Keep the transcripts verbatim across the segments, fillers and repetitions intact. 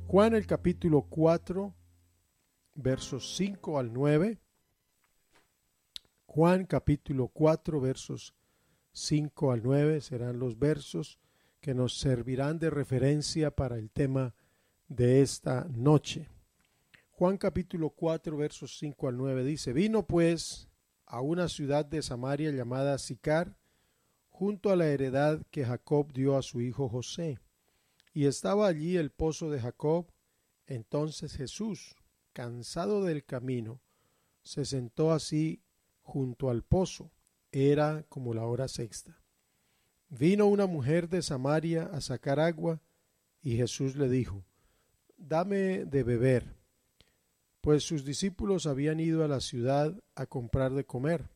Juan el capítulo cuatro, versos cinco al nueve. Juan capítulo cuatro, versos cinco al nueve serán los versos que nos servirán de referencia para el tema de esta noche. Juan capítulo cuatro, versos cinco al nueve dice: Vino pues a una ciudad de Samaria llamada Sicar, junto a la heredad que Jacob dio a su hijo José. Y estaba allí el pozo de Jacob. Entonces Jesús, cansado del camino, se sentó así junto al pozo. Era como la hora sexta. Vino una mujer de Samaria a sacar agua, y Jesús le dijo: Dame de beber, pues sus discípulos habían ido a la ciudad a comprar de comer.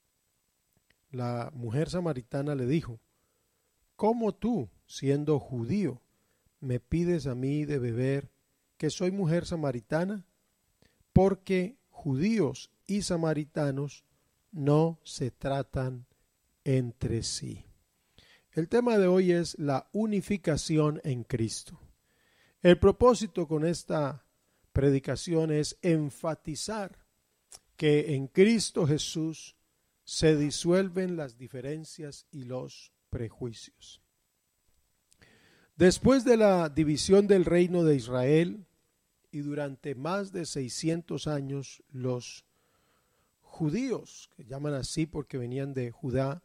La mujer samaritana le dijo: ¿Cómo tú, siendo judío, me pides a mí de beber, que soy mujer samaritana? Porque judíos y samaritanos no se tratan entre sí. El tema de hoy es la unificación en Cristo. El propósito con esta predicación es enfatizar que en Cristo Jesús se disuelven las diferencias y los prejuicios. Después de la división del reino de Israel y durante más de seiscientos años, los judíos, que llaman así porque venían de Judá,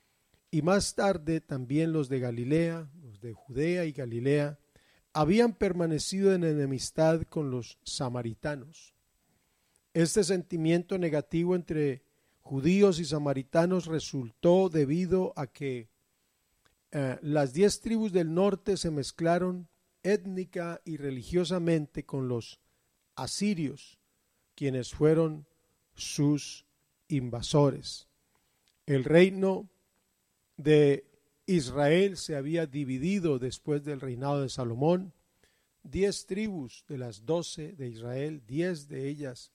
y más tarde también los de Galilea, los de Judea y Galilea, habían permanecido en enemistad con los samaritanos. Este sentimiento negativo entre judíos y samaritanos resultó debido a que eh, las diez tribus del norte se mezclaron étnica y religiosamente con los asirios, quienes fueron sus invasores. El reino de Israel se había dividido después del reinado de Salomón. Diez tribus de las doce de Israel, diez de ellas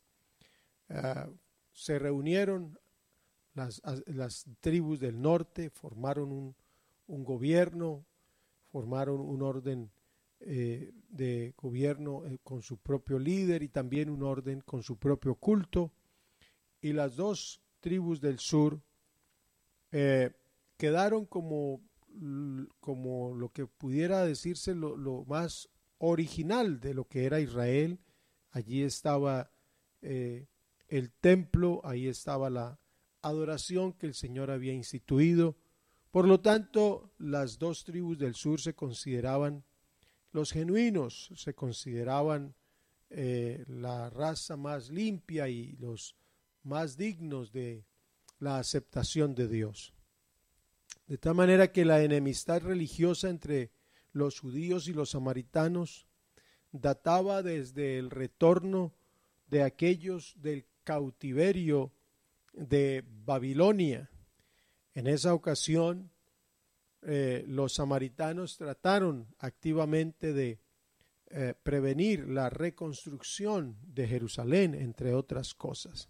uh, se reunieron, las, las tribus del norte formaron un, un gobierno, formaron un orden eh, de gobierno eh, con su propio líder y también un orden con su propio culto, y las dos tribus del sur eh, quedaron como, como lo que pudiera decirse lo, lo más original de lo que era Israel. Allí estaba eh, el templo, ahí estaba la adoración que el Señor había instituido. Por lo tanto, las dos tribus del sur se consideraban los genuinos, se consideraban eh, la raza más limpia y los más dignos de la aceptación de Dios. De tal manera que la enemistad religiosa entre los judíos y los samaritanos databa desde el retorno de aquellos del cautiverio de Babilonia. En esa ocasión, eh, los samaritanos trataron activamente de eh, prevenir la reconstrucción de Jerusalén, entre otras cosas.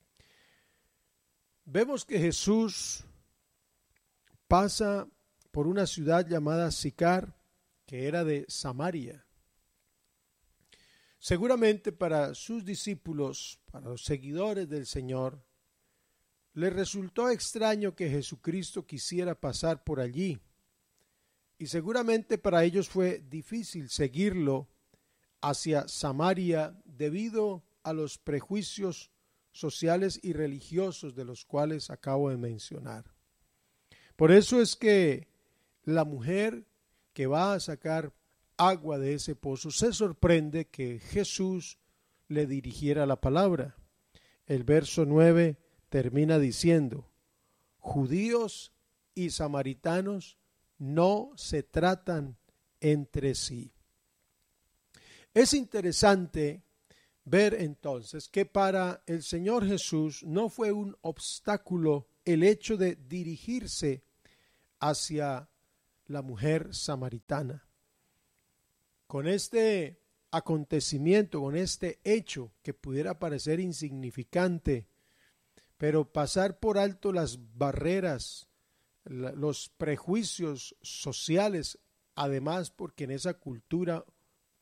Vemos que Jesús pasa por una ciudad llamada Sicar, que era de Samaria. Seguramente para sus discípulos, para los seguidores del Señor, les resultó extraño que Jesucristo quisiera pasar por allí. Y seguramente para ellos fue difícil seguirlo hacia Samaria debido a los prejuicios sociales y religiosos de los cuales acabo de mencionar. Por eso es que la mujer que va a sacar agua de ese pozo se sorprende que Jesús le dirigiera la palabra. El verso nueve termina diciendo: judíos y samaritanos no se tratan entre sí. Es interesante ver entonces que para el Señor Jesús no fue un obstáculo el hecho de dirigirse hacia la mujer samaritana. Con este acontecimiento, con este hecho que pudiera parecer insignificante, pero pasar por alto las barreras, los prejuicios sociales, además porque en esa cultura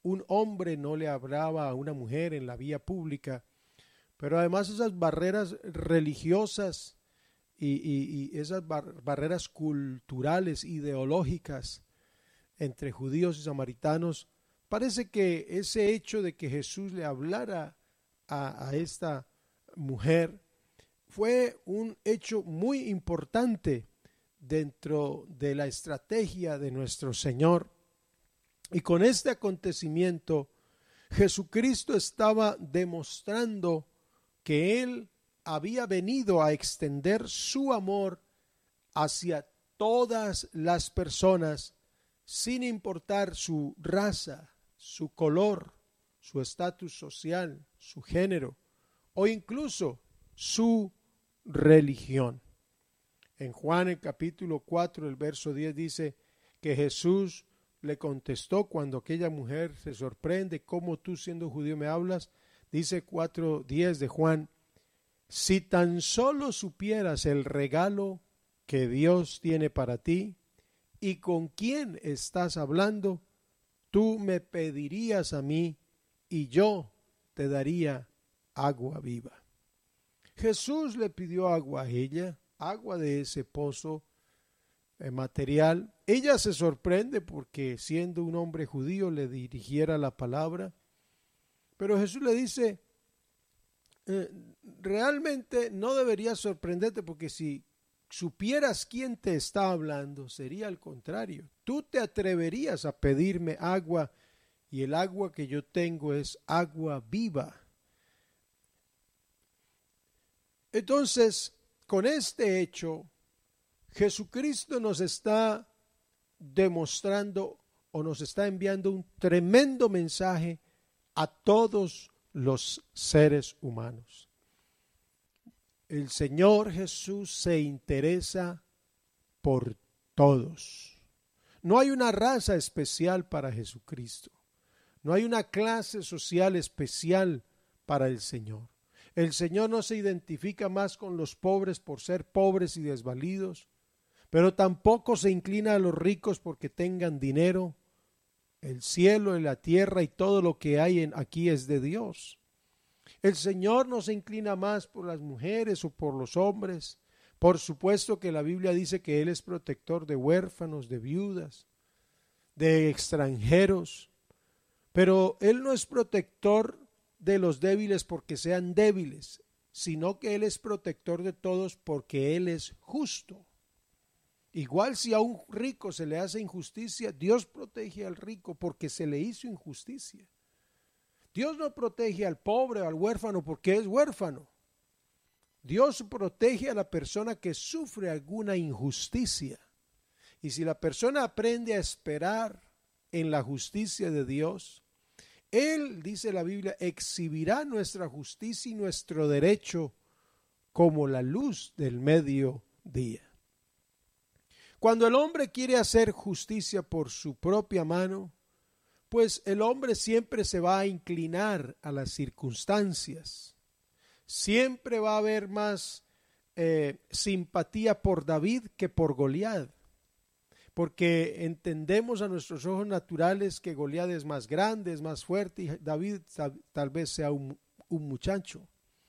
un hombre no le hablaba a una mujer en la vía pública, pero además esas barreras religiosas y, y, y esas bar- barreras culturales, ideológicas entre judíos y samaritanos, parece que ese hecho de que Jesús le hablara a, a esta mujer fue un hecho muy importante dentro de la estrategia de nuestro Señor. Y con este acontecimiento, Jesucristo estaba demostrando que Él había venido a extender su amor hacia todas las personas, sin importar su raza, su color, su estatus social, su género o incluso su religión. En Juan el capítulo cuatro, el verso diez dice que Jesús le contestó cuando aquella mujer se sorprende, ¿cómo tú siendo judío me hablas? Dice cuatro diez de Juan, si tan solo supieras el regalo que Dios tiene para ti y con quién estás hablando, tú me pedirías a mí y yo te daría agua viva. Jesús le pidió agua a ella, agua de ese pozo eh, material. Ella se sorprende porque siendo un hombre judío le dirigiera la palabra, pero Jesús le dice, eh, realmente no deberías sorprenderte porque si supieras quién te está hablando, sería al contrario. Tú te atreverías a pedirme agua y el agua que yo tengo es agua viva. Entonces, con este hecho, Jesucristo nos está demostrando o nos está enviando un tremendo mensaje a todos los seres humanos. El Señor Jesús se interesa por todos. No hay una raza especial para Jesucristo. No hay una clase social especial para el Señor. El Señor no se identifica más con los pobres por ser pobres y desvalidos, pero tampoco se inclina a los ricos porque tengan dinero. El cielo y la tierra y todo lo que hay en, aquí es de Dios. El Señor no se inclina más por las mujeres o por los hombres. Por supuesto que la Biblia dice que Él es protector de huérfanos, de viudas, de extranjeros, pero Él no es protector de los débiles porque sean débiles, sino que Él es protector de todos porque Él es justo. Igual si a un rico se le hace injusticia, Dios protege al rico porque se le hizo injusticia. Dios no protege al pobre o al huérfano porque es huérfano. Dios protege a la persona que sufre alguna injusticia. Y si la persona aprende a esperar en la justicia de Dios, Él, dice la Biblia, exhibirá nuestra justicia y nuestro derecho como la luz del mediodía. Cuando el hombre quiere hacer justicia por su propia mano, pues el hombre siempre se va a inclinar a las circunstancias. Siempre va a haber más eh, simpatía por David que por Goliat, porque entendemos a nuestros ojos naturales que Goliat es más grande, es más fuerte y David tal, tal vez sea un, un muchacho.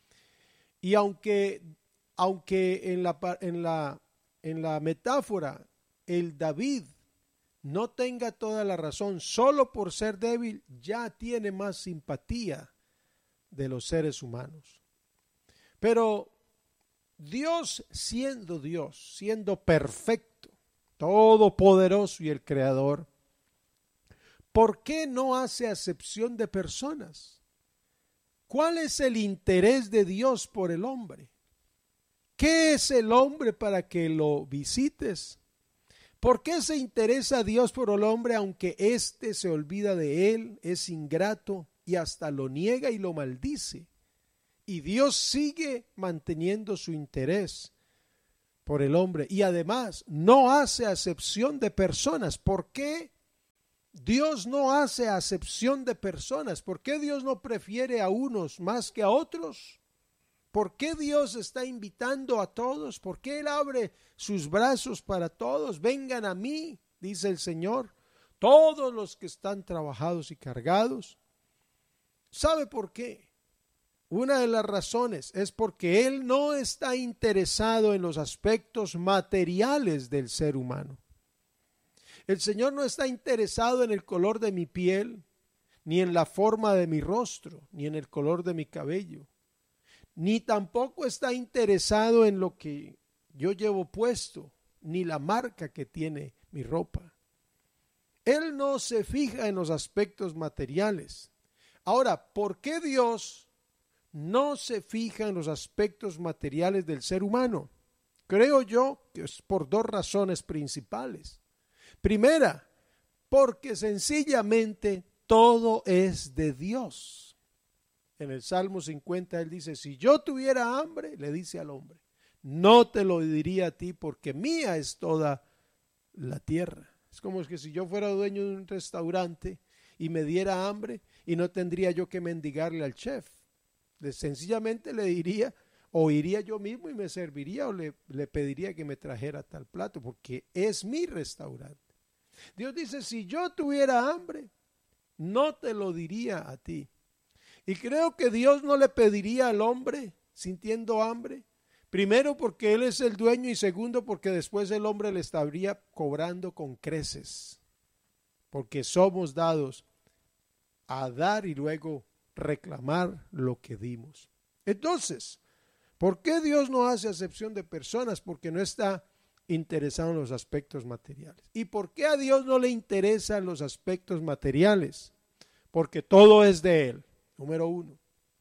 Y aunque, aunque en la, en la, en la metáfora el David no tenga toda la razón, solo por ser débil ya tiene más simpatía de los seres humanos. Pero Dios, siendo Dios, siendo perfecto, todopoderoso y el creador, ¿por qué no hace acepción de personas? ¿Cuál es el interés de Dios por el hombre? ¿Qué es el hombre para que lo visites? ¿Por qué se interesa Dios por el hombre aunque éste se olvida de él, es ingrato y hasta lo niega y lo maldice? Y Dios sigue manteniendo su interés por el hombre y además no hace acepción de personas. ¿Por qué Dios no hace acepción de personas? ¿Por qué Dios no prefiere a unos más que a otros? ¿Por qué Dios está invitando a todos? ¿Por qué Él abre sus brazos para todos? Vengan a mí, dice el Señor, todos los que están trabajados y cargados. ¿Sabe por qué? Una de las razones es porque Él no está interesado en los aspectos materiales del ser humano. El Señor no está interesado en el color de mi piel, ni en la forma de mi rostro, ni en el color de mi cabello, ni tampoco está interesado en lo que yo llevo puesto, ni la marca que tiene mi ropa. Él no se fija en los aspectos materiales. Ahora, ¿por qué Dios no se fija en los aspectos materiales del ser humano? Creo yo que es por dos razones principales. Primera, porque sencillamente todo es de Dios. En el Salmo cincuenta él dice, si yo tuviera hambre, le dice al hombre, no te lo diría a ti porque mía es toda la tierra. Es como que si yo fuera dueño de un restaurante y me diera hambre y no tendría yo que mendigarle al chef. Sencillamente le diría, o iría yo mismo y me serviría, o le, le pediría que me trajera tal plato, porque es mi restaurante. Dios dice, si yo tuviera hambre, no te lo diría a ti. Y creo que Dios no le pediría al hombre sintiendo hambre. Primero porque Él es el dueño y segundo porque después el hombre le estaría cobrando con creces. Porque somos dados a dar y luego reclamar lo que dimos. Entonces, ¿por qué Dios no hace acepción de personas? Porque no está interesado en los aspectos materiales. ¿Y por qué a Dios no le interesan los aspectos materiales? Porque todo es de Él, número uno.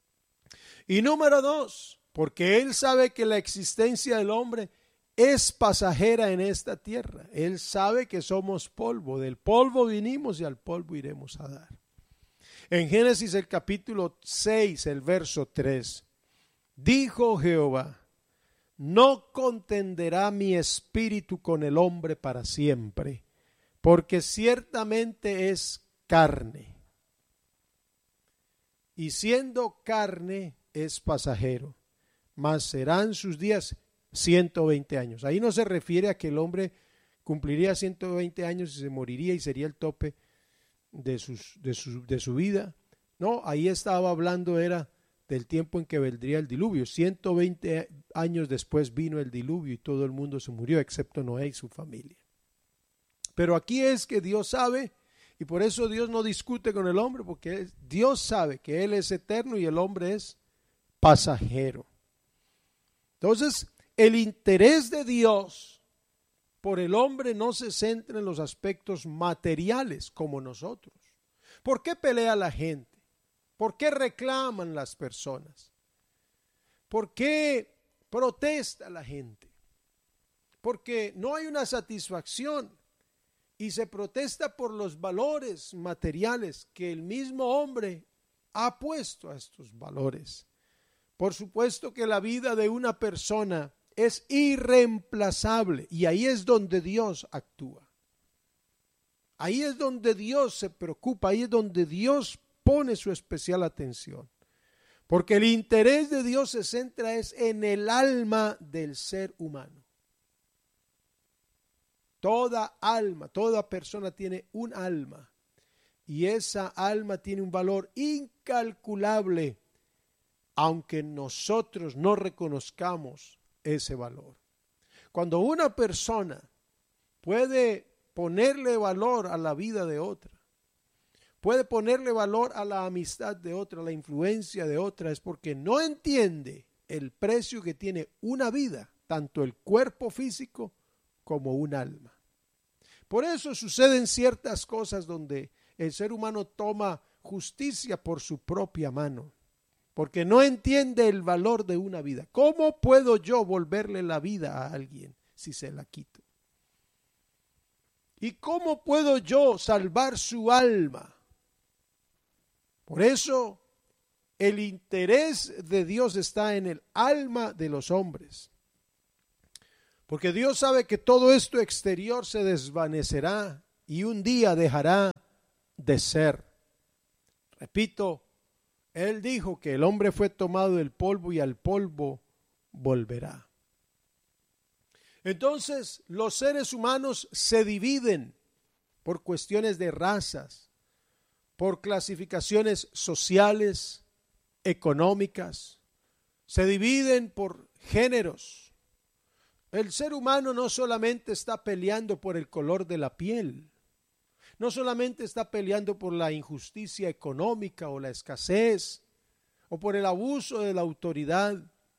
Y número dos, porque Él sabe que la existencia del hombre es pasajera en esta tierra. Él sabe que somos polvo, del polvo vinimos y al polvo iremos a dar. En Génesis el capítulo seis, el verso tres, dijo Jehová, no contenderá mi espíritu con el hombre para siempre, porque ciertamente es carne, y siendo carne es pasajero, mas serán sus días ciento veinte años. Ahí no se refiere a que el hombre cumpliría ciento veinte años y se moriría y sería el tope de, sus, de, su, de su vida. No, ahí estaba hablando era del tiempo en que vendría el diluvio. ciento veinte años después vino el diluvio y todo el mundo se murió excepto Noé y su familia. Pero aquí es que Dios sabe, y por eso Dios no discute con el hombre, porque Dios sabe que Él es eterno y el hombre es pasajero. Entonces, el interés de Dios por el hombre no se centra en los aspectos materiales como nosotros. ¿Por qué pelea la gente? ¿Por qué reclaman las personas? ¿Por qué protesta la gente? Porque no hay una satisfacción y se protesta por los valores materiales que el mismo hombre ha puesto a estos valores. Por supuesto que la vida de una persona es irreemplazable y ahí es donde Dios actúa. Ahí es donde Dios se preocupa, ahí es donde Dios pone su especial atención. Porque el interés de Dios se centra es en el alma del ser humano. Toda alma, toda persona tiene un alma y esa alma tiene un valor incalculable, aunque nosotros no reconozcamos ese valor. Cuando una persona puede ponerle valor a la vida de otra, puede ponerle valor a la amistad de otra, a la influencia de otra, es porque no entiende el precio que tiene una vida, tanto el cuerpo físico como un alma. Por eso suceden ciertas cosas donde el ser humano toma justicia por su propia mano, porque no entiende el valor de una vida. ¿Cómo puedo yo volverle la vida a alguien si se la quito? ¿Y cómo puedo yo salvar su alma? Por eso el interés de Dios está en el alma de los hombres. Porque Dios sabe que todo esto exterior se desvanecerá y un día dejará de ser. Repito, Él dijo que el hombre fue tomado del polvo y al polvo volverá. Entonces los seres humanos se dividen por cuestiones de razas, por clasificaciones sociales, económicas, se dividen por géneros. El ser humano no solamente está peleando por el color de la piel, no solamente está peleando por la injusticia económica o la escasez o por el abuso de la autoridad.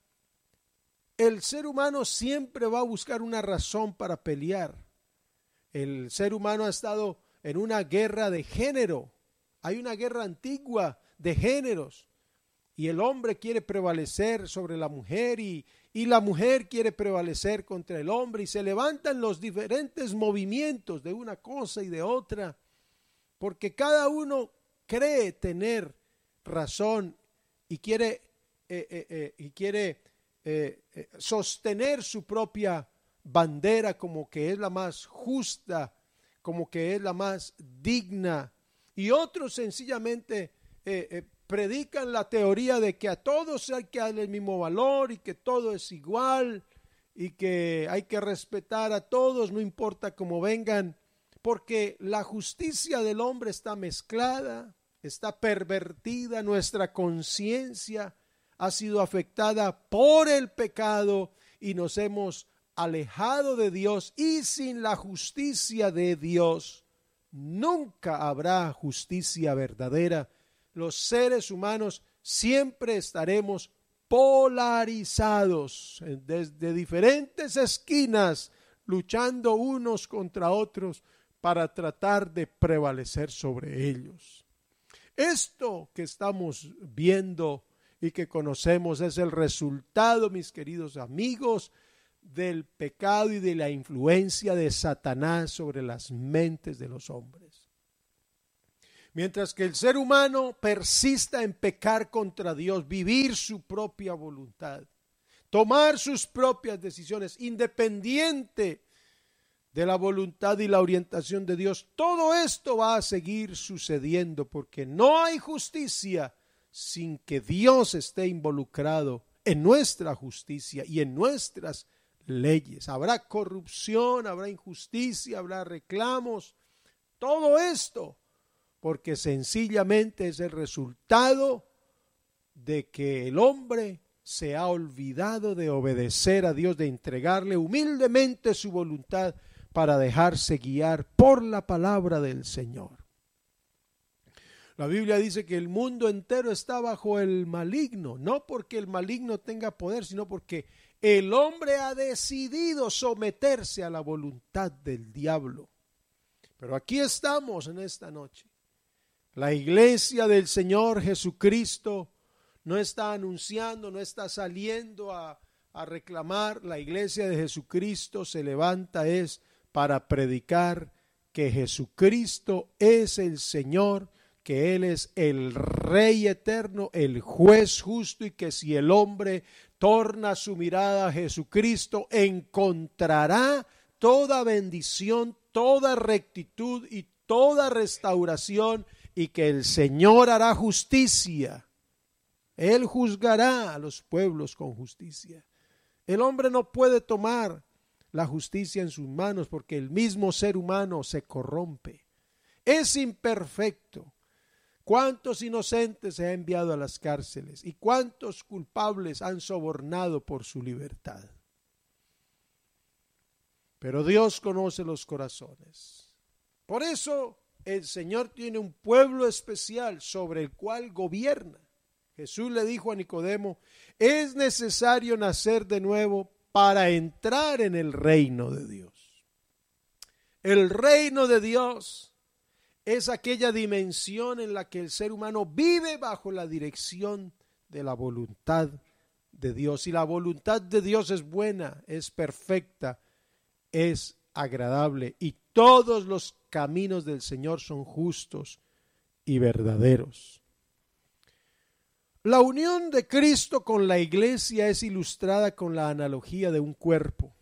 El ser humano siempre va a buscar una razón para pelear. El ser humano ha estado en una guerra de género. Hay una guerra antigua de géneros. Y el hombre quiere prevalecer sobre la mujer y, y la mujer quiere prevalecer contra el hombre. Y se levantan los diferentes movimientos de una cosa y de otra. Porque cada uno cree tener razón y quiere, eh, eh, eh, y quiere eh, eh, sostener su propia bandera como que es la más justa, como que es la más digna. Y otros sencillamente eh, eh, predican la teoría de que a todos hay que darle el mismo valor y que todo es igual y que hay que respetar a todos, no importa cómo vengan, porque la justicia del hombre está mezclada, está pervertida, nuestra conciencia ha sido afectada por el pecado y nos hemos alejado de Dios, y sin la justicia de Dios nunca habrá justicia verdadera. Los seres humanos siempre estaremos polarizados desde diferentes esquinas, luchando unos contra otros para tratar de prevalecer sobre ellos. Esto que estamos viendo y que conocemos es el resultado, mis queridos amigos, del pecado y de la influencia de Satanás sobre las mentes de los hombres. Mientras que el ser humano persista en pecar contra Dios, vivir su propia voluntad, tomar sus propias decisiones, independiente de la voluntad y la orientación de Dios, todo esto va a seguir sucediendo porque no hay justicia sin que Dios esté involucrado en nuestra justicia y en nuestras leyes. Habrá corrupción, habrá injusticia, habrá reclamos, todo esto porque sencillamente es el resultado de que el hombre se ha olvidado de obedecer a Dios, de entregarle humildemente su voluntad para dejarse guiar por la palabra del Señor. La Biblia dice que el mundo entero está bajo el maligno, no porque el maligno tenga poder, sino porque el hombre ha decidido someterse a la voluntad del diablo. Pero aquí estamos en esta noche. La iglesia del Señor Jesucristo no está anunciando, no está saliendo a, a reclamar. La iglesia de Jesucristo se levanta es para predicar que Jesucristo es el Señor, que Él es el Rey eterno, el juez justo, y que si el hombre torna su mirada a Jesucristo, encontrará toda bendición, toda rectitud y toda restauración, y que el Señor hará justicia. Él juzgará a los pueblos con justicia. El hombre no puede tomar la justicia en sus manos porque el mismo ser humano se corrompe. Es imperfecto. ¿Cuántos inocentes se ha enviado a las cárceles y cuántos culpables han sobornado por su libertad? Pero Dios conoce los corazones. Por eso el Señor tiene un pueblo especial sobre el cual gobierna. Jesús le dijo a Nicodemo, es necesario nacer de nuevo para entrar en el reino de Dios. El reino de Dios es aquella dimensión en la que el ser humano vive bajo la dirección de la voluntad de Dios. Y la voluntad de Dios es buena, es perfecta, es agradable, y todos los caminos del Señor son justos y verdaderos. La unión de Cristo con la iglesia es ilustrada con la analogía de un cuerpo.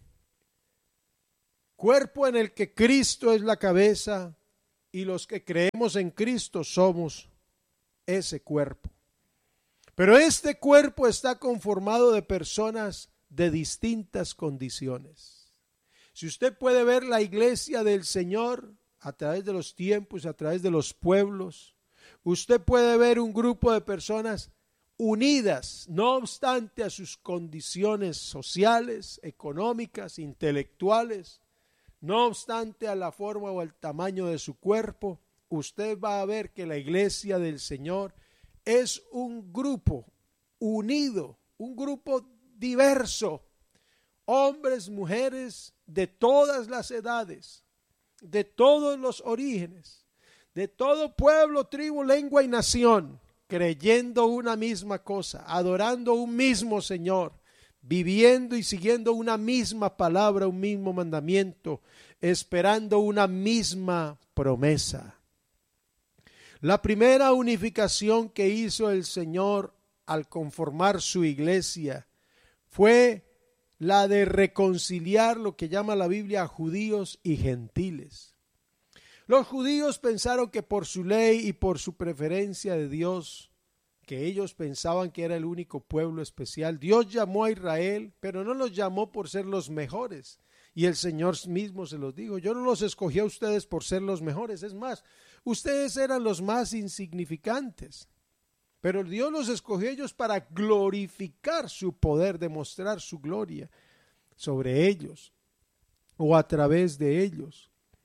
Cuerpo en el que Cristo es la cabeza y los que creemos en Cristo somos ese cuerpo. Pero este cuerpo está conformado de personas de distintas condiciones. Si usted puede ver la iglesia del Señor, a través de los tiempos, a través de los pueblos, usted puede ver un grupo de personas unidas, no obstante a sus condiciones sociales, económicas, intelectuales, no obstante a la forma o el tamaño de su cuerpo. Usted va a ver que la iglesia del Señor es un grupo unido, un grupo diverso, hombres, mujeres de todas las edades, de todos los orígenes, de todo pueblo, tribu, lengua y nación, creyendo una misma cosa, adorando un mismo Señor, viviendo y siguiendo una misma palabra, un mismo mandamiento, esperando una misma promesa. La primera unificación que hizo el Señor al conformar su iglesia fue la de reconciliar lo que llama la Biblia judíos y gentiles. Los judíos pensaron que por su ley y por su preferencia de Dios, que ellos pensaban que era el único pueblo especial, Dios llamó a Israel, pero no los llamó por ser los mejores. Y el Señor mismo se los dijo: yo no los escogí a ustedes por ser los mejores, es más, ustedes eran los más insignificantes. Pero Dios los escogió a ellos para glorificar su poder, demostrar su gloria sobre ellos o a través de ellos.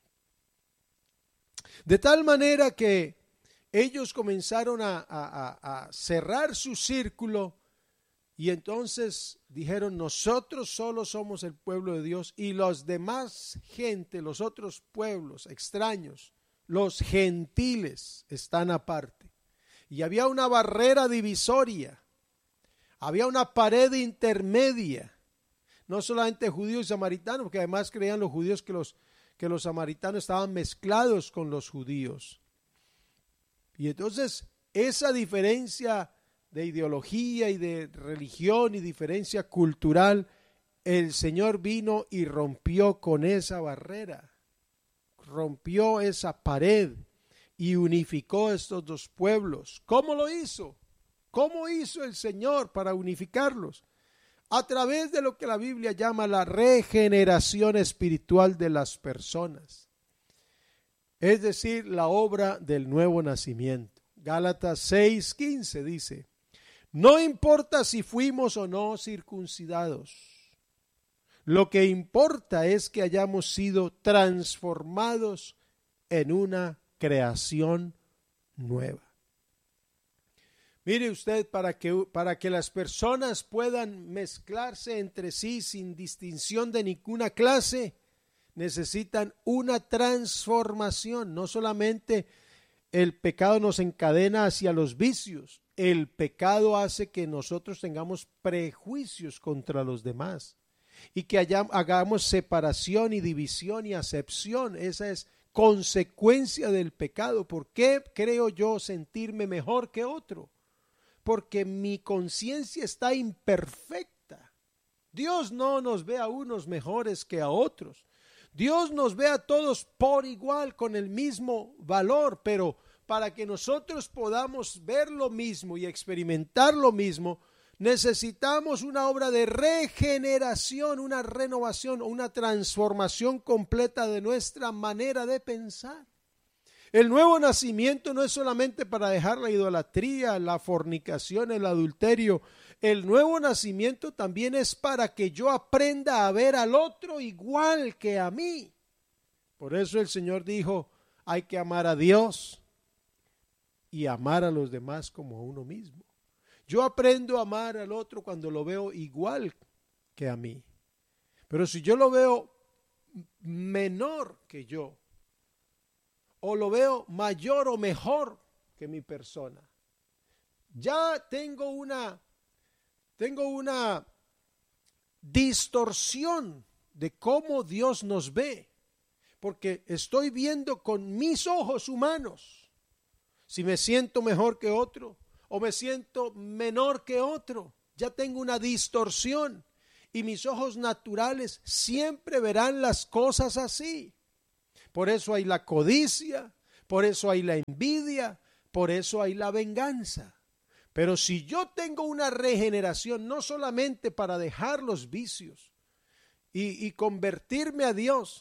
De tal manera que ellos comenzaron a, a, a cerrar su círculo y entonces dijeron: nosotros solo somos el pueblo de Dios y los demás gente, los otros pueblos extraños, los gentiles, están aparte. Y había una barrera divisoria, había una pared intermedia, no solamente judíos y samaritanos, porque además creían los judíos que los, que los samaritanos estaban mezclados con los judíos. Y entonces esa diferencia de ideología y de religión y diferencia cultural, el Señor vino y rompió con esa barrera, rompió esa pared y unificó estos dos pueblos. ¿Cómo lo hizo? ¿Cómo hizo el Señor para unificarlos? A través de lo que la Biblia llama la regeneración espiritual de las personas, es decir, la obra del nuevo nacimiento. Gálatas seis quince dice: no importa si fuimos o no circuncidados, lo que importa es que hayamos sido transformados en una creación nueva. Mire usted, para que, para que las personas puedan mezclarse entre sí sin distinción de ninguna clase, necesitan una transformación. No solamente el pecado nos encadena hacia los vicios, el pecado hace que nosotros tengamos prejuicios contra los demás y que haya, hagamos separación y división y acepción. Esa es consecuencia del pecado. ¿Por qué creo yo sentirme mejor que otro? Porque mi conciencia está imperfecta. Dios no nos ve a unos mejores que a otros. Dios nos ve a todos por igual, con el mismo valor, pero para que nosotros podamos ver lo mismo y experimentar lo mismo, necesitamos una obra de regeneración, una renovación, una transformación completa de nuestra manera de pensar. El nuevo nacimiento no es solamente para dejar la idolatría, la fornicación, el adulterio. El nuevo nacimiento también es para que yo aprenda a ver al otro igual que a mí. Por eso el Señor dijo: hay que amar a Dios y amar a los demás como a uno mismo. Yo aprendo a amar al otro cuando lo veo igual que a mí. Pero si yo lo veo menor que yo, o lo veo mayor o mejor que mi persona, ya tengo una, tengo una distorsión de cómo Dios nos ve, porque estoy viendo con mis ojos humanos si me siento mejor que otro o me siento menor que otro. Ya tengo una distorsión y mis ojos naturales siempre verán las cosas así. Por eso hay la codicia, por eso hay la envidia, por eso hay la venganza. Pero si yo tengo una regeneración, no solamente para dejar los vicios y, y convertirme a Dios,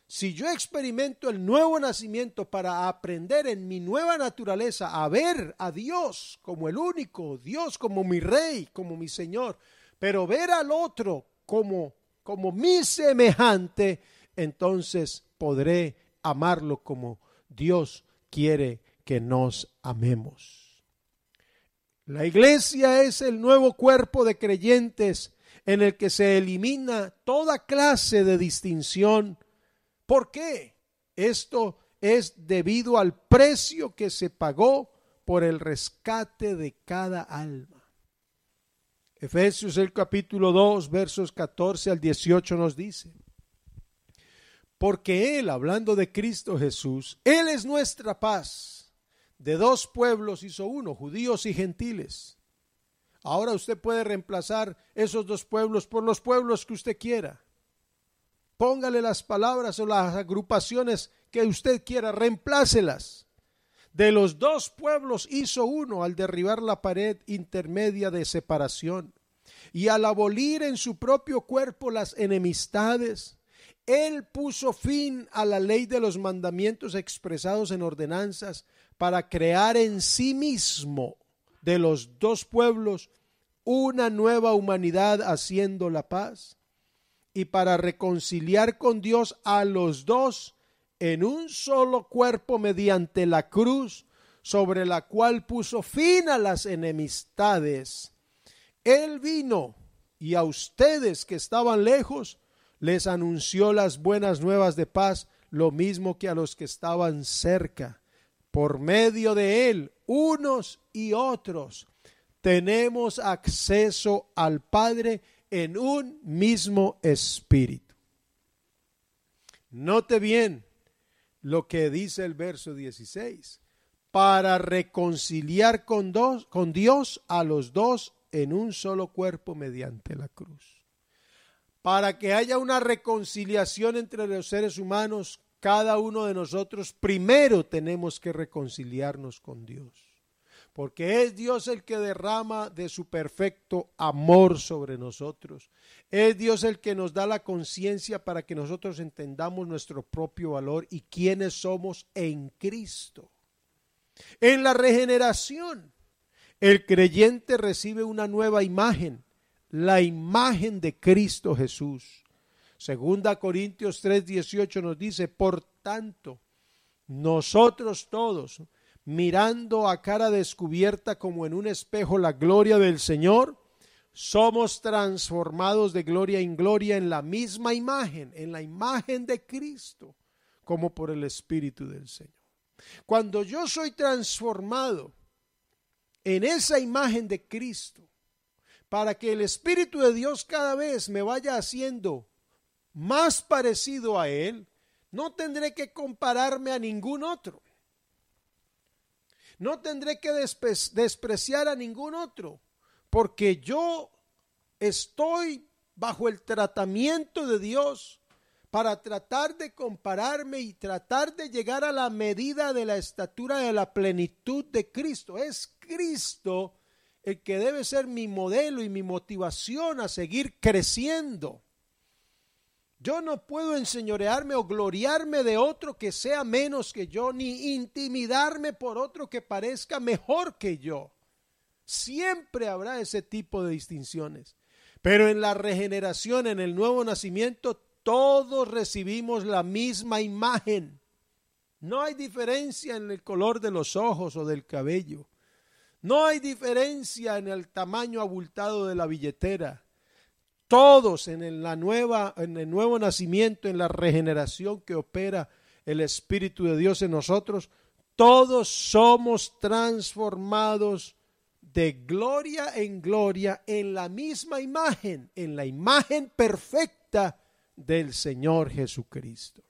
Si yo experimento el nuevo nacimiento para aprender en mi nueva naturaleza a ver a Dios como el único Dios, como mi Rey, como mi Señor, pero ver al otro como, como mi semejante, entonces podré amarlo como Dios quiere que nos amemos. La iglesia es el nuevo cuerpo de creyentes en el que se elimina toda clase de distinción. ¿Por qué? Esto es debido al precio que se pagó por el rescate de cada alma. Efesios el capítulo dos, versos catorce al dieciocho nos dice: porque Él, hablando de Cristo Jesús, Él es nuestra paz. De dos pueblos hizo uno, judíos y gentiles. Ahora usted puede reemplazar esos dos pueblos por los pueblos que usted quiera. Póngale las palabras o las agrupaciones que usted quiera, reemplácelas. De los dos pueblos hizo uno al derribar la pared intermedia de separación y al abolir en su propio cuerpo las enemistades. Él puso fin a la ley de los mandamientos expresados en ordenanzas para crear en sí mismo de los dos pueblos una nueva humanidad, haciendo la paz, y para reconciliar con Dios a los dos en un solo cuerpo mediante la cruz, sobre la cual puso fin a las enemistades. Él vino y a ustedes que estaban lejos les anunció las buenas nuevas de paz, lo mismo que a los que estaban cerca. Por medio de él, unos y otros, tenemos acceso al Padre en un mismo espíritu. Note bien lo que dice el verso dieciséis. Para reconciliar con, dos, con Dios a los dos en un solo cuerpo mediante la cruz. Para que haya una reconciliación entre los seres humanos, cada uno de nosotros primero tenemos que reconciliarnos con Dios. Porque es Dios el que derrama de su perfecto amor sobre nosotros. Es Dios el que nos da la conciencia para que nosotros entendamos nuestro propio valor y quiénes somos en Cristo. En la regeneración, el creyente recibe una nueva imagen, la imagen de Cristo Jesús. Segunda Corintios tres dieciocho nos dice: por tanto, nosotros todos, mirando a cara descubierta como en un espejo la gloria del Señor, somos transformados de gloria en gloria en la misma imagen, en la imagen de Cristo, como por el Espíritu del Señor. Cuando yo soy transformado en esa imagen de Cristo, para que el Espíritu de Dios cada vez me vaya haciendo más parecido a Él, no tendré que compararme a ningún otro. No tendré que despe- despreciar a ningún otro, porque yo estoy bajo el tratamiento de Dios para tratar de compararme y tratar de llegar a la medida de la estatura de la plenitud de Cristo. Es Cristo el que debe ser mi modelo y mi motivación a seguir creciendo. Yo no puedo enseñorearme o gloriarme de otro que sea menos que yo, ni intimidarme por otro que parezca mejor que yo. Siempre habrá ese tipo de distinciones. Pero en la regeneración, en el nuevo nacimiento, todos recibimos la misma imagen. No hay diferencia en el color de los ojos o del cabello. No hay diferencia en el tamaño abultado de la billetera. Todos en el, la nueva, en el nuevo nacimiento, en la regeneración que opera el Espíritu de Dios en nosotros, todos somos transformados de gloria en gloria en la misma imagen, en la imagen perfecta del Señor Jesucristo.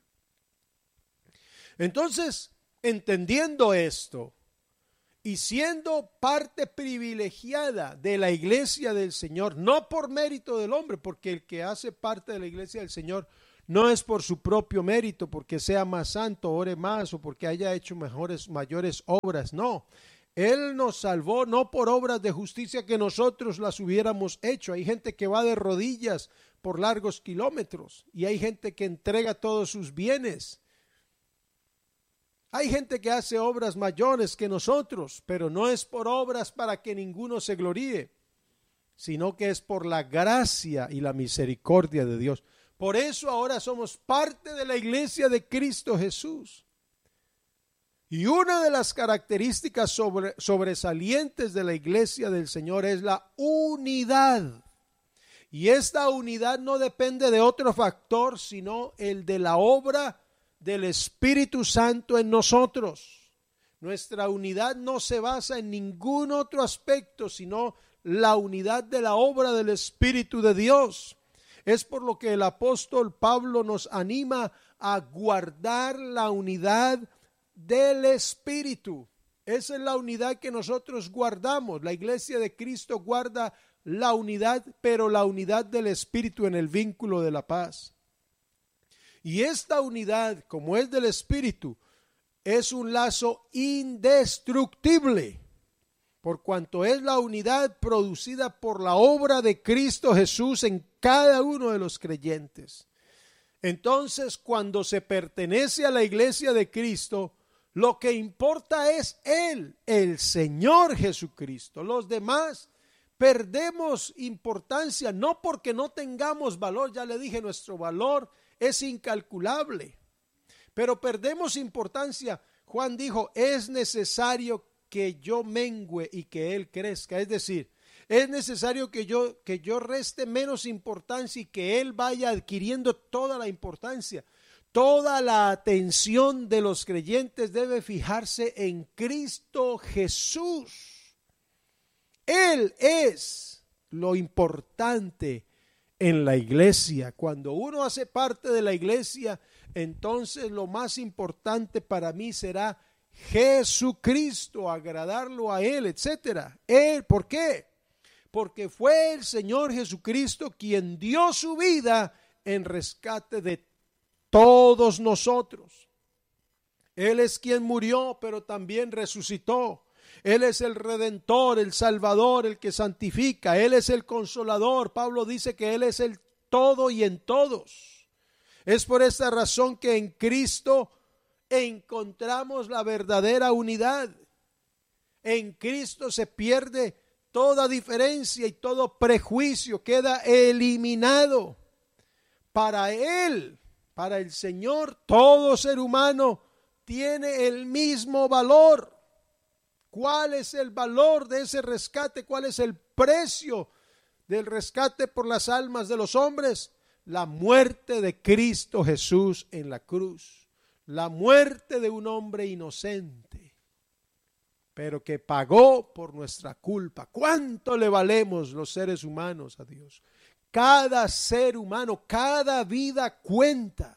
Entonces, entendiendo esto y siendo parte privilegiada de la iglesia del Señor, no por mérito del hombre, porque el que hace parte de la iglesia del Señor no es por su propio mérito, porque sea más santo, ore más o porque haya hecho mejores, mayores obras, no. Él nos salvó no por obras de justicia que nosotros las hubiéramos hecho. Hay gente que va de rodillas por largos kilómetros y hay gente que entrega todos sus bienes. Hay gente que hace obras mayores que nosotros, pero no es por obras para que ninguno se gloríe, sino que es por la gracia y la misericordia de Dios. Por eso ahora somos parte de la iglesia de Cristo Jesús. Y una de las características sobre, sobresalientes de la iglesia del Señor es la unidad. Y esta unidad no depende de otro factor, sino el de la obra del Espíritu Santo en nosotros. Nuestra unidad no se basa en ningún otro aspecto, sino la unidad de la obra del Espíritu de Dios. Es por lo que el apóstol Pablo nos anima a guardar la unidad del Espíritu. Esa es la unidad que nosotros guardamos. La iglesia de Cristo guarda la unidad, pero la unidad del Espíritu en el vínculo de la paz. Y esta unidad, como es del Espíritu, es un lazo indestructible, por cuanto es la unidad producida por la obra de Cristo Jesús en cada uno de los creyentes. Entonces, cuando se pertenece a la iglesia de Cristo, lo que importa es Él, el Señor Jesucristo. Los demás perdemos importancia, no porque no tengamos valor. Ya le dije, nuestro valor es incalculable, pero perdemos importancia. Juan dijo, es necesario que yo mengüe y que Él crezca. Es decir, es necesario que yo, que yo reste menos importancia y que Él vaya adquiriendo toda la importancia. Toda la atención de los creyentes debe fijarse en Cristo Jesús. Él es lo importante en la iglesia. Cuando uno hace parte de la iglesia, entonces lo más importante para mí será Jesucristo, agradarlo a Él, etcétera. Él, ¿por qué? Porque fue el Señor Jesucristo quien dio su vida en rescate de todos nosotros. Él es quien murió, pero también resucitó. Él es el Redentor, el Salvador, el que santifica. Él es el Consolador. Pablo dice que Él es el todo y en todos. Es por esta razón que en Cristo encontramos la verdadera unidad. En Cristo se pierde toda diferencia y todo prejuicio queda eliminado. Para Él, para el Señor, todo ser humano tiene el mismo valor. ¿Cuál es el valor de ese rescate? ¿Cuál es el precio del rescate por las almas de los hombres? La muerte de Cristo Jesús en la cruz. La muerte de un hombre inocente, pero que pagó por nuestra culpa. ¿Cuánto le valemos los seres humanos a Dios? Cada ser humano, cada vida cuenta.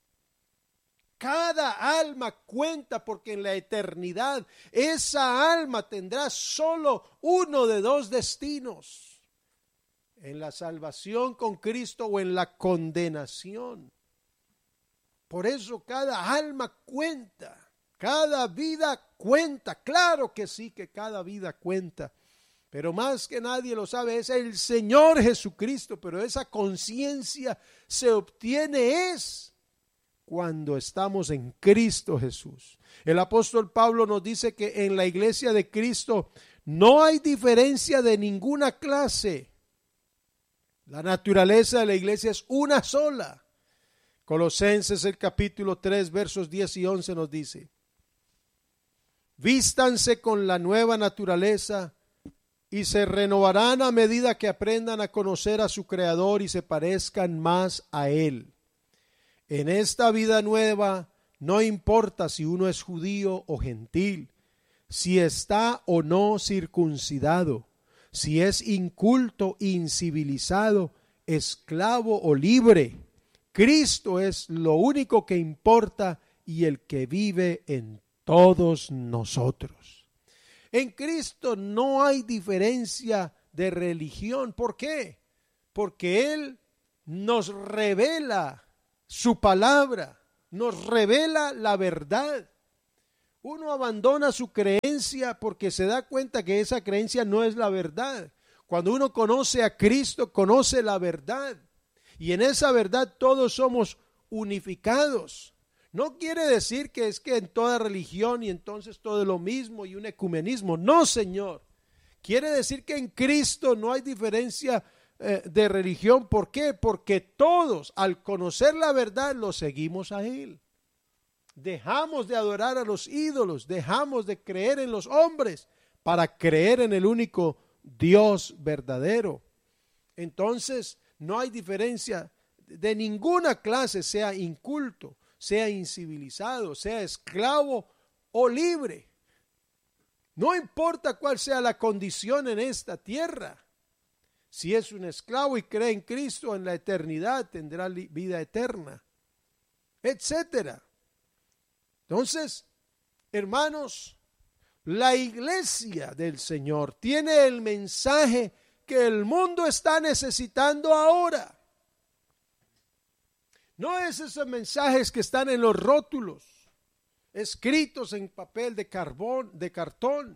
Cada alma cuenta, porque en la eternidad esa alma tendrá solo uno de dos destinos: en la salvación con Cristo o en la condenación. Por eso cada alma cuenta, cada vida cuenta. Claro que sí, que cada vida cuenta, pero más que nadie lo sabe es el Señor Jesucristo. Pero esa conciencia se obtiene es cuando estamos en Cristo Jesús. El apóstol Pablo nos dice que en la iglesia de Cristo no hay diferencia de ninguna clase. La naturaleza de la iglesia es una sola. Colosenses el capítulo tres versos diez y once nos dice: vístanse con la nueva naturaleza y se renovarán a medida que aprendan a conocer a su Creador y se parezcan más a Él. En esta vida nueva no importa si uno es judío o gentil, si está o no circuncidado, si es inculto, incivilizado, esclavo o libre. Cristo es lo único que importa y el que vive en todos nosotros. En Cristo no hay diferencia de religión. ¿Por qué? Porque Él nos revela su palabra, nos revela la verdad. Uno abandona su creencia porque se da cuenta que esa creencia no es la verdad. Cuando uno conoce a Cristo, conoce la verdad. Y en esa verdad todos somos unificados. No quiere decir que es que en toda religión y entonces todo es lo mismo y un ecumenismo. No, Señor. Quiere decir que en Cristo no hay diferencia eh, de religión. ¿Por qué? Porque todos, al conocer la verdad, lo seguimos a Él. Dejamos de adorar a los ídolos, dejamos de creer en los hombres para creer en el único Dios verdadero. Entonces, no hay diferencia de ninguna clase, sea inculto, sea incivilizado, sea esclavo o libre. No importa cuál sea la condición en esta tierra. Si es un esclavo y cree en Cristo, en la eternidad tendrá vida eterna, etcétera. Entonces, hermanos, la iglesia del Señor tiene el mensaje que el mundo está necesitando ahora. No es esos mensajes que están en los rótulos, escritos en papel de carbón, de cartón.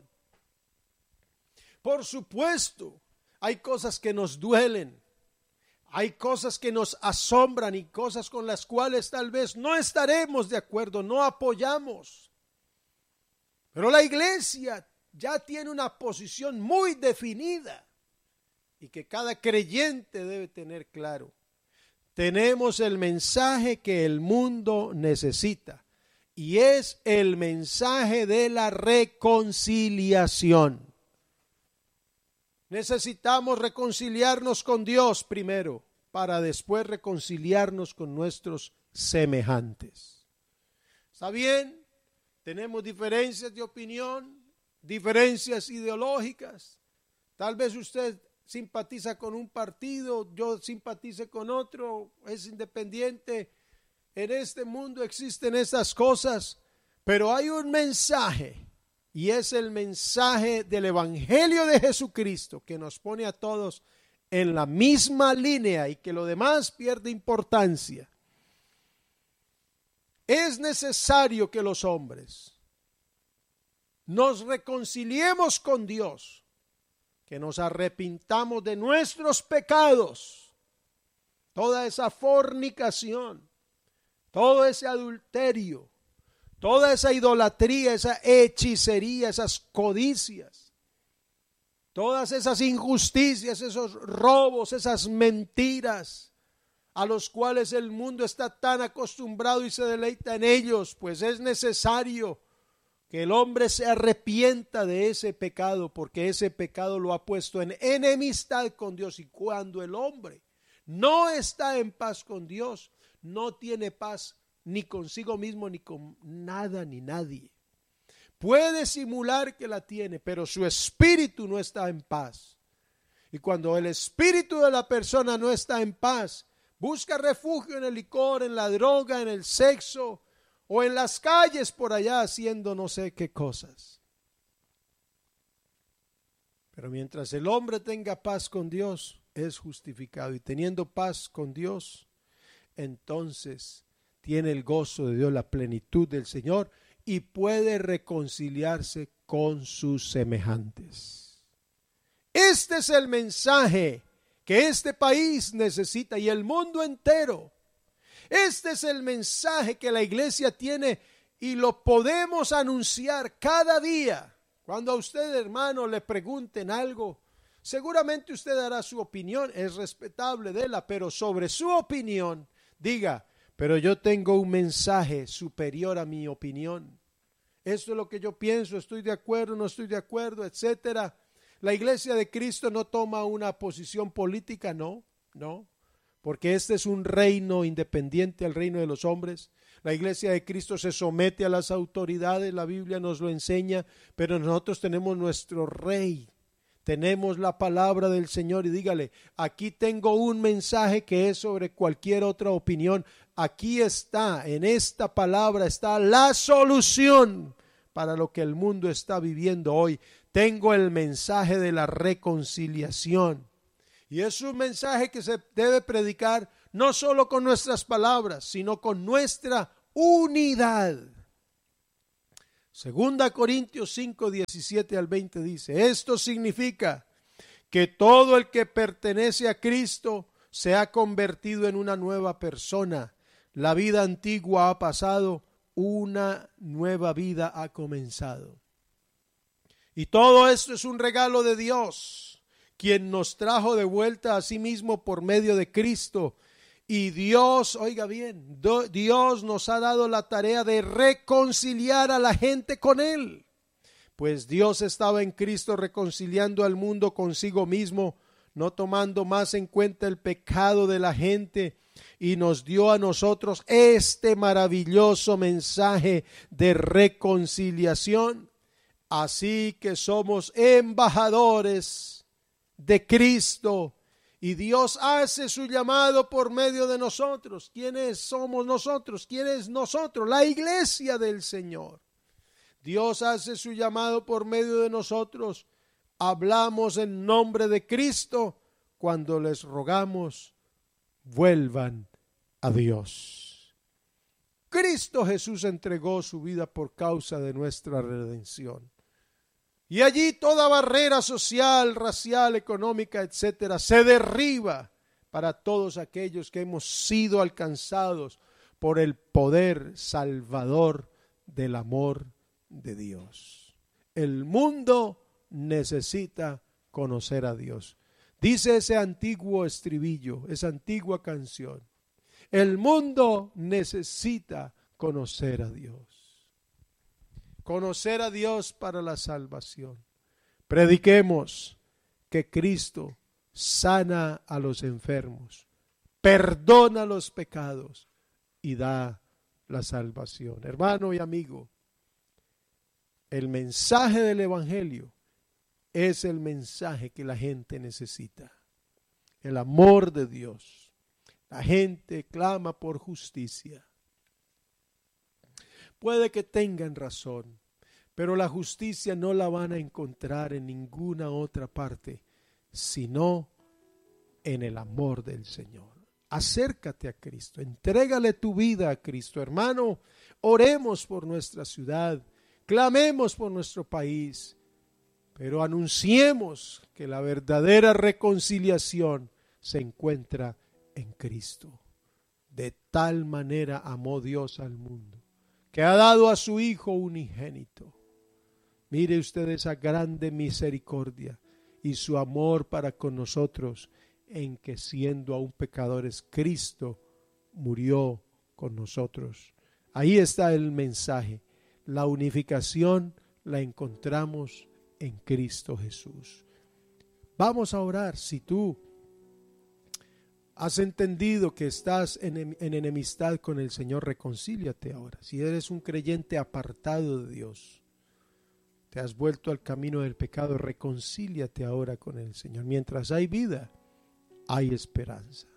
Por supuesto, hay cosas que nos duelen, hay cosas que nos asombran y cosas con las cuales tal vez no estaremos de acuerdo, no apoyamos. Pero la iglesia ya tiene una posición muy definida y que cada creyente debe tener claro. Tenemos el mensaje que el mundo necesita y es el mensaje de la reconciliación. Necesitamos reconciliarnos con Dios primero para después reconciliarnos con nuestros semejantes. ¿Está bien? Tenemos diferencias de opinión, diferencias ideológicas. Tal vez usted simpatiza con un partido, yo simpatice con otro, es independiente. En este mundo existen esas cosas, pero hay un mensaje y es el mensaje del Evangelio de Jesucristo que nos pone a todos en la misma línea y que lo demás pierde importancia. Es necesario que los hombres nos reconciliemos con Dios, que nos arrepintamos de nuestros pecados, toda esa fornicación, todo ese adulterio, toda esa idolatría, esa hechicería, esas codicias, todas esas injusticias, esos robos, esas mentiras a los cuales el mundo está tan acostumbrado y se deleita en ellos, pues es necesario que el hombre se arrepienta de ese pecado, porque ese pecado lo ha puesto en enemistad con Dios. Y cuando el hombre no está en paz con Dios, no tiene paz ni consigo mismo, ni con nada, ni nadie. Puede simular que la tiene, pero su espíritu no está en paz. Y cuando el espíritu de la persona no está en paz, busca refugio en el licor, en la droga, en el sexo, o en las calles por allá haciendo no sé qué cosas. Pero mientras el hombre tenga paz con Dios, es justificado. Y teniendo paz con Dios, entonces tiene el gozo de Dios, la plenitud del Señor, y puede reconciliarse con sus semejantes. Este es el mensaje que este país necesita y el mundo entero. Este es el mensaje que la iglesia tiene y lo podemos anunciar cada día. Cuando a usted, hermano, le pregunten algo, seguramente usted dará su opinión, es respetable de la, pero sobre su opinión, diga, pero yo tengo un mensaje superior a mi opinión. Esto es lo que yo pienso, estoy de acuerdo, no estoy de acuerdo, etcétera. La iglesia de Cristo no toma una posición política, no, no. Porque este es un reino independiente al reino de los hombres. La iglesia de Cristo se somete a las autoridades, la Biblia nos lo enseña, pero nosotros tenemos nuestro rey, tenemos la palabra del Señor y dígale, aquí tengo un mensaje que es sobre cualquier otra opinión. Aquí está, en esta palabra está la solución para lo que el mundo está viviendo hoy. Tengo el mensaje de la reconciliación. Y es un mensaje que se debe predicar no solo con nuestras palabras, sino con nuestra unidad. Segunda Corintios cinco, diecisiete al veinte dice, esto significa que todo el que pertenece a Cristo se ha convertido en una nueva persona. La vida antigua ha pasado, una nueva vida ha comenzado. Y todo esto es un regalo de Dios, quien nos trajo de vuelta a sí mismo por medio de Cristo. Y Dios, oiga bien, Dios nos ha dado la tarea de reconciliar a la gente con Él. Pues Dios estaba en Cristo reconciliando al mundo consigo mismo, no tomando más en cuenta el pecado de la gente, y nos dio a nosotros este maravilloso mensaje de reconciliación. Así que somos embajadores de Cristo. Y Dios hace su llamado por medio de nosotros. ¿Quiénes somos nosotros? ¿Quién es nosotros? La iglesia del Señor. Dios hace su llamado por medio de nosotros. Hablamos en nombre de Cristo cuando les rogamos, vuelvan a Dios. Cristo Jesús entregó su vida por causa de nuestra redención. Y allí toda barrera social, racial, económica, etcétera, se derriba para todos aquellos que hemos sido alcanzados por el poder salvador del amor de Dios. El mundo necesita conocer a Dios. Dice ese antiguo estribillo, esa antigua canción. El mundo necesita conocer a Dios. Conocer a Dios para la salvación. Prediquemos que Cristo sana a los enfermos, perdona los pecados y da la salvación. Hermano y amigo, el mensaje del Evangelio es el mensaje que la gente necesita. El amor de Dios. La gente clama por justicia. Puede que tengan razón, pero la justicia no la van a encontrar en ninguna otra parte, sino en el amor del Señor. Acércate a Cristo, entrégale tu vida a Cristo. Hermano, oremos por nuestra ciudad, clamemos por nuestro país, pero anunciemos que la verdadera reconciliación se encuentra en Cristo. De tal manera amó Dios al mundo, que ha dado a su Hijo unigénito. Mire usted esa grande misericordia y su amor para con nosotros, en que siendo aún pecadores, Cristo murió con nosotros. Ahí está el mensaje. La unificación la encontramos en Cristo Jesús. Vamos a orar. Si tú has entendido que estás en, en enemistad con el Señor, reconcíliate ahora. Si eres un creyente apartado de Dios, te has vuelto al camino del pecado, reconcíliate ahora con el Señor. Mientras hay vida, hay esperanza.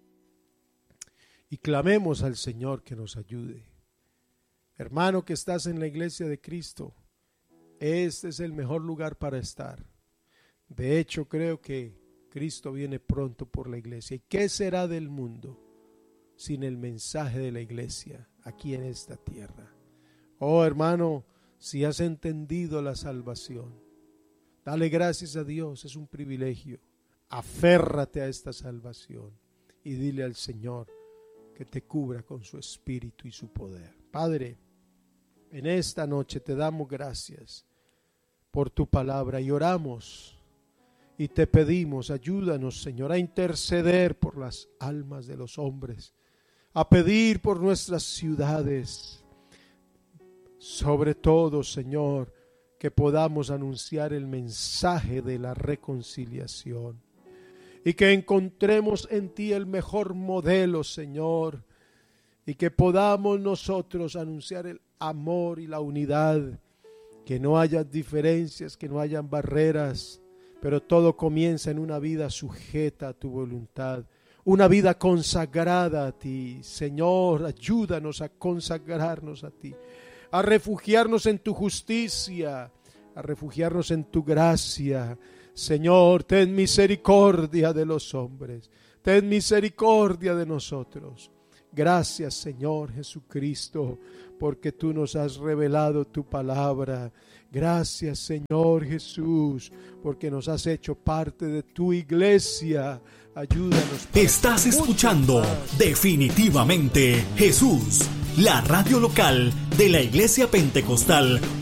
Y clamemos al Señor que nos ayude. Hermano que estás en la iglesia de Cristo, este es el mejor lugar para estar. De hecho, creo que Cristo viene pronto por la iglesia. ¿Y qué será del mundo sin el mensaje de la iglesia aquí en esta tierra? Oh, hermano, si has entendido la salvación, dale gracias a Dios, es un privilegio. Aférrate a esta salvación y dile al Señor que te cubra con su espíritu y su poder. Padre, en esta noche te damos gracias por tu palabra y oramos y te pedimos, ayúdanos, Señor, a interceder por las almas de los hombres, a pedir por nuestras ciudades, sobre todo, Señor, que podamos anunciar el mensaje de la reconciliación y que encontremos en ti el mejor modelo, Señor, y que podamos nosotros anunciar el amor y la unidad, que no haya diferencias, que no hayan barreras, pero todo comienza en una vida sujeta a tu voluntad, una vida consagrada a ti. Señor, ayúdanos a consagrarnos a ti, a refugiarnos en tu justicia, a refugiarnos en tu gracia. Señor, ten misericordia de los hombres, ten misericordia de nosotros. Gracias, Señor Jesucristo, porque tú nos has revelado tu palabra. Gracias, Señor Jesús, porque nos has hecho parte de tu iglesia. Ayúdanos. Estás escuchando Definitivamente Jesús, la radio local de la Iglesia Pentecostal